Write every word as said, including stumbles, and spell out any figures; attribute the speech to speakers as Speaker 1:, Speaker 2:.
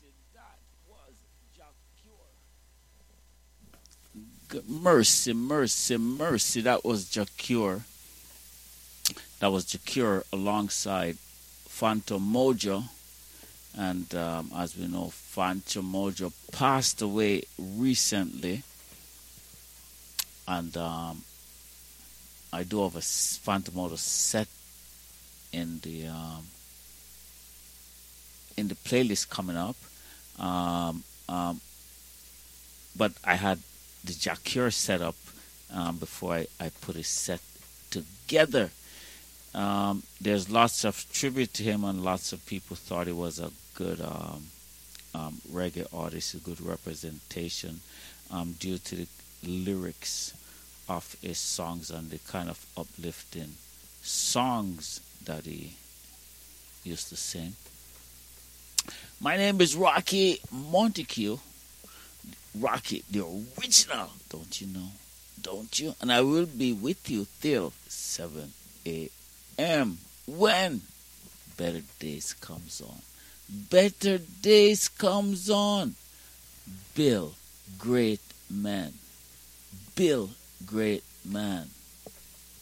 Speaker 1: That was Jack Cure. Mercy, mercy, mercy. That was Jacure. That was Jacure alongside Phantom Mojo. And um, as we know, Phantom Mojo passed away recently. And um, I do have a Phantom Mojo set in the um, in the playlist coming up. Um, um, but I had the Jacure set up um, before I, I put his set together. Um, there's lots of tribute to him, and lots of people thought he was a good um, um, reggae artist, a good representation um, due to the lyrics of his songs and the kind of uplifting songs that he used to sing. My name is Rocky Montague. Rocky, the original, don't you know? Don't you? And I will be with you till seven a.m. when Better Days comes on. Better Days comes on. Bill, great man. Bill, great man.